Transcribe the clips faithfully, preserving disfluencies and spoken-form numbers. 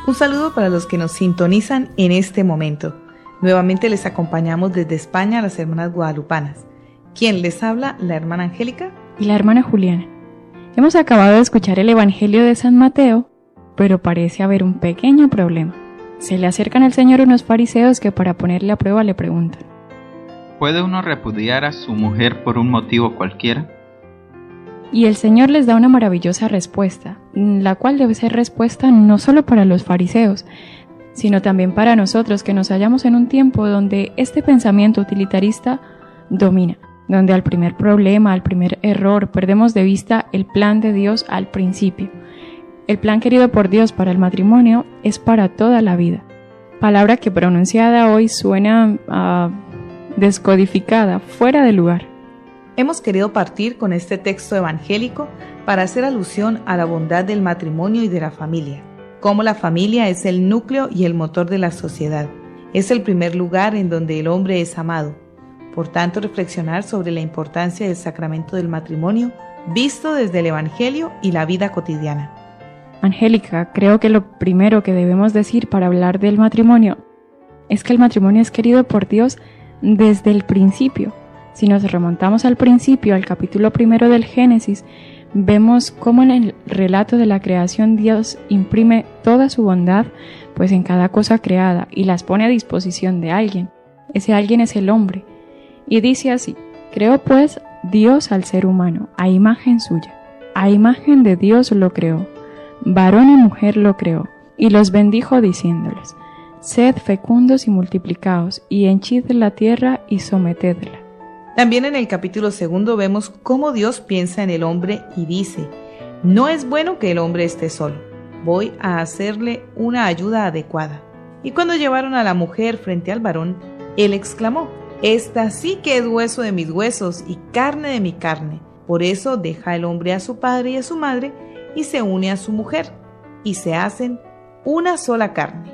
Un saludo para los que nos sintonizan en este momento. Nuevamente les acompañamos desde España a las hermanas guadalupanas. ¿Quién les habla? La hermana Angélica y la hermana Juliana. Hemos acabado de escuchar el Evangelio de San Mateo, pero parece haber un pequeño problema. Se le acercan al Señor unos fariseos que para ponerle a prueba le preguntan: ¿puede uno repudiar a su mujer por un motivo cualquiera? Y el Señor les da una maravillosa respuesta, la cual debe ser respuesta no solo para los fariseos, sino también para nosotros que nos hallamos en un tiempo donde este pensamiento utilitarista domina, donde al primer problema, al primer error, perdemos de vista el plan de Dios al principio. El plan querido por Dios para el matrimonio es para toda la vida. Palabra que pronunciada hoy suena uh, descodificada, fuera de lugar. Hemos querido partir con este texto evangélico para hacer alusión a la bondad del matrimonio y de la familia. Cómo la familia es el núcleo y el motor de la sociedad. Es el primer lugar en donde el hombre es amado. Por tanto, reflexionar sobre la importancia del sacramento del matrimonio visto desde el Evangelio y la vida cotidiana. Angélica, creo que lo primero que debemos decir para hablar del matrimonio es que el matrimonio es querido por Dios desde el principio. Si nos remontamos al principio, al capítulo primero del Génesis, vemos cómo en el relato de la creación Dios imprime toda su bondad pues en cada cosa creada y las pone a disposición de alguien. Ese alguien es el hombre. Y dice así: creó pues Dios al ser humano, a imagen suya. A imagen de Dios lo creó, varón y mujer lo creó, y los bendijo diciéndoles: sed fecundos y multiplicaos, y henchid la tierra y sometedla. También en el capítulo segundo vemos cómo Dios piensa en el hombre y dice: no es bueno que el hombre esté solo, voy a hacerle una ayuda adecuada. Y cuando llevaron a la mujer frente al varón, él exclamó: esta sí que es hueso de mis huesos y carne de mi carne. Por eso deja el hombre a su padre y a su madre y se une a su mujer, y se hacen una sola carne.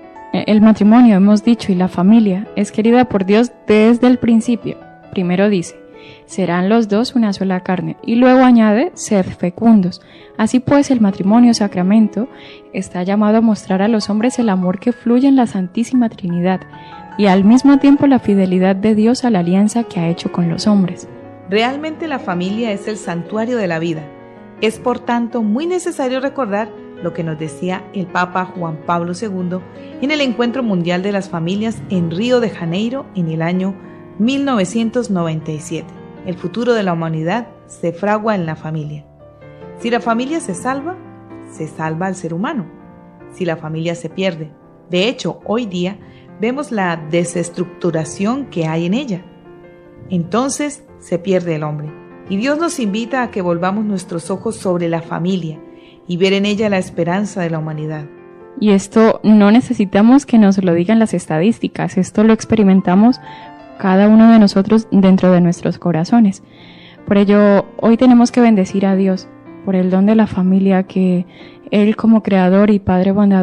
El matrimonio, hemos dicho, y la familia es querida por Dios desde el principio. Primero dice: serán los dos una sola carne, y luego añade: sed fecundos. Así pues, el matrimonio sacramento está llamado a mostrar a los hombres el amor que fluye en la Santísima Trinidad y al mismo tiempo la fidelidad de Dios a la alianza que ha hecho con los hombres. Realmente la familia es el santuario de la vida. Es por tanto muy necesario recordar lo que nos decía el Papa Juan Pablo segundo en el Encuentro Mundial de las Familias en Río de Janeiro en el año mil novecientos noventa y siete. El futuro de la humanidad se fragua en la familia. Si la familia se salva, se salva al ser humano. Si la familia se pierde, de hecho, hoy día vemos la desestructuración que hay en ella. Entonces se pierde el hombre. Y Dios nos invita a que volvamos nuestros ojos sobre la familia y ver en ella la esperanza de la humanidad. Y esto no necesitamos que nos lo digan las estadísticas, esto lo experimentamos cada uno de nosotros dentro de nuestros corazones. Por ello, hoy tenemos que bendecir a Dios por el don de la familia que Él, como Creador y Padre bondadoso,